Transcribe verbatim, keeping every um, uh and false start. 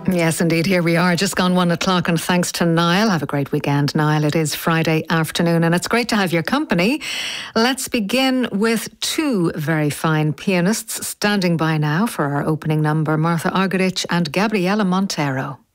Yes, indeed. Here we are, just gone one o'clock, and thanks to Niall. Have a great weekend, Niall. It is Friday afternoon, and it's great to have your company. Let's begin with two very fine pianists standing by now for our opening number, Martha Argerich and Gabriela Montero.